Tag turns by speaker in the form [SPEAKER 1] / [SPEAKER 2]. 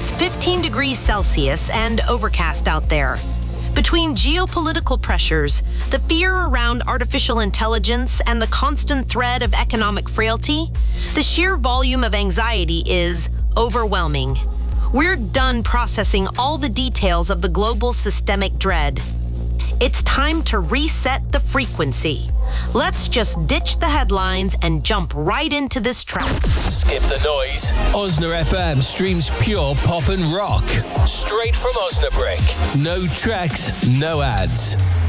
[SPEAKER 1] It's 15 degrees Celsius and overcast out there. Between geopolitical pressures, the fear around artificial intelligence, and the constant threat of economic frailty, the sheer volume of anxiety is overwhelming. We're done processing all the details of the global systemic dread. It's time to reset the frequency. Let's just ditch the headlines and jump right into this track.
[SPEAKER 2] Skip the noise. Osna FM streams pure pop and rock. Straight from Osnabrück. No tracks, no ads.